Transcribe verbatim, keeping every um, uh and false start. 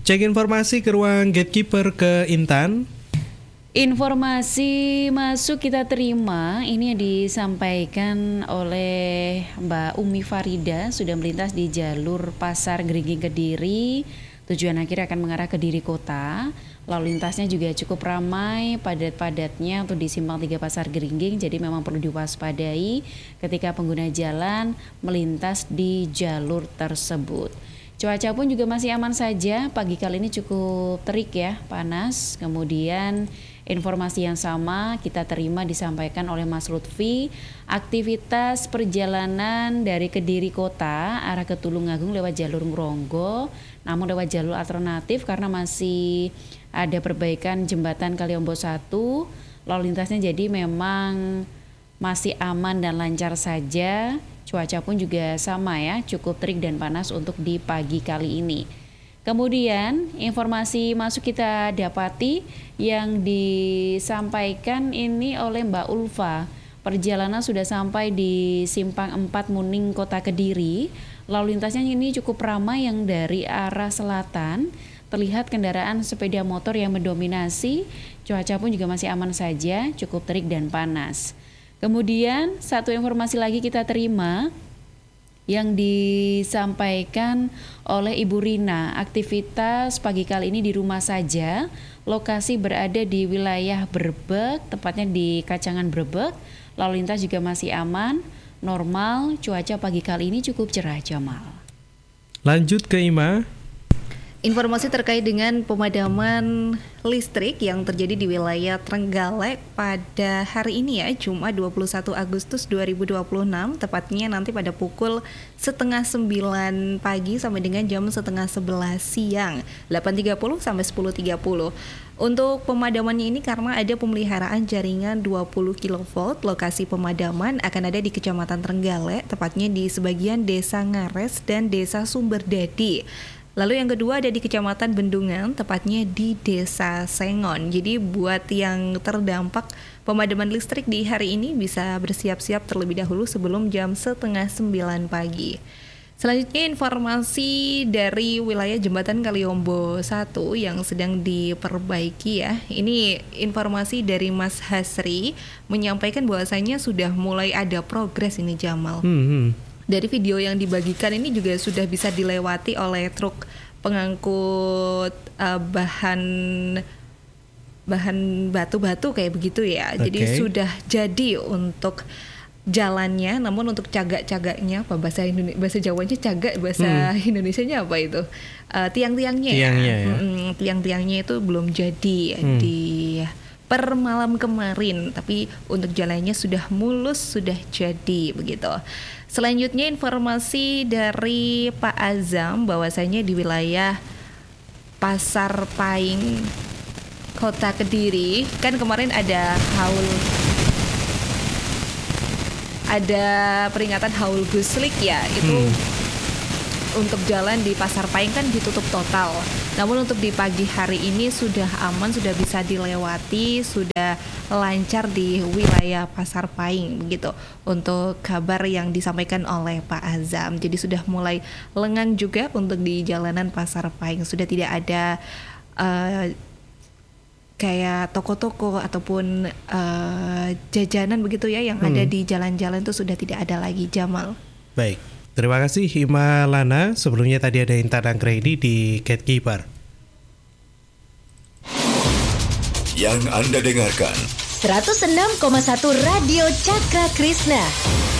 Cek informasi ke ruang gatekeeper ke Intan. Informasi masuk kita terima, ini yang disampaikan oleh Mbak Umi Farida, sudah melintas di jalur Pasar Geringging Kediri, tujuan akhir akan mengarah ke Kediri Kota. Lalu lintasnya juga cukup ramai, padat-padatnya untuk di Simpang tiga Pasar Geringging, jadi memang perlu diwaspadai ketika pengguna jalan melintas di jalur tersebut. Cuaca pun juga masih aman saja, pagi kali ini cukup terik ya, panas. Kemudian informasi yang sama kita terima disampaikan oleh Mas Lutfi, aktivitas perjalanan dari Kediri Kota arah ke Tulungagung lewat jalur Ngrongo, namun lewat jalur alternatif karena masih ada perbaikan jembatan Kaliombo satu, lalu lintasnya jadi memang masih aman dan lancar saja. Cuaca pun juga sama ya, cukup terik dan panas untuk di pagi kali ini. Kemudian informasi masuk kita dapati yang disampaikan ini oleh Mbak Ulfa. Perjalanan sudah sampai di Simpang empat Muning Kota Kediri. Lalu lintasnya ini cukup ramai yang dari arah selatan. Terlihat kendaraan sepeda motor yang mendominasi. Cuaca pun juga masih aman saja, cukup terik dan panas. Kemudian satu informasi lagi kita terima yang disampaikan oleh Ibu Rina. Aktivitas pagi kali ini di rumah saja. Lokasi berada di wilayah Brebek, tepatnya di Kacangan Brebek. Lalu lintas juga masih aman, normal. Cuaca pagi kali ini cukup cerah, Jamal. Lanjut ke Ima. Informasi terkait dengan pemadaman listrik yang terjadi di wilayah Trenggalek pada hari ini ya, Jumat dua puluh satu Agustus dua ribu dua puluh enam, tepatnya nanti pada pukul setengah sembilan pagi sampai dengan jam setengah sebelas siang, delapan tiga puluh sampai sepuluh tiga puluh. Untuk pemadamannya ini karena ada pemeliharaan jaringan dua puluh kilovolt, lokasi pemadaman akan ada di Kecamatan Trenggalek, tepatnya di sebagian Desa Ngares dan Desa Sumberdadi. Lalu yang kedua ada di Kecamatan Bendungan, tepatnya di Desa Sengon. Jadi buat yang terdampak pemadaman listrik di hari ini bisa bersiap-siap terlebih dahulu sebelum jam setengah sembilan pagi. Selanjutnya informasi dari wilayah Jembatan Kaliombo satu yang sedang diperbaiki ya. Ini informasi dari Mas Hasri menyampaikan bahwasanya sudah mulai ada progres ini, Jamal. Hmm, hmm. Dari video yang dibagikan ini juga sudah bisa dilewati oleh truk pengangkut uh, bahan bahan batu-batu kayak begitu ya. Okay. Jadi sudah jadi untuk jalannya, namun untuk cagak-cagaknya apa bahasa Indonesia, bahasa Jawanya cagak, bahasa hmm. Indonesianya apa itu? Uh, tiang-tiangnya Tiangnya, ya. ya. Hmm, tiang-tiangnya itu belum jadi hmm. di per malam kemarin, tapi untuk jalannya sudah mulus, sudah jadi begitu. Selanjutnya informasi dari Pak Azam bahwasanya di wilayah Pasar Paing Kota Kediri kan kemarin ada haul ada peringatan haul Guslik ya, itu hmm. untuk jalan di Pasar Paing kan ditutup total. Namun untuk di pagi hari ini sudah aman, sudah bisa dilewati, sudah lancar di wilayah Pasar Paing begitu. Untuk kabar yang disampaikan oleh Pak Azam, jadi sudah mulai lengang juga untuk di jalanan Pasar Paing. Sudah tidak ada uh, kayak toko-toko ataupun uh, jajanan begitu ya yang hmm. ada di jalan-jalan itu sudah tidak ada lagi, Jamal. Baik. Terima kasih Hima Lana. Sebelumnya tadi ada Intan Anggreni di Gatekeeper. Yang Anda dengarkan seratus enam koma satu Radio Cakra Krishna.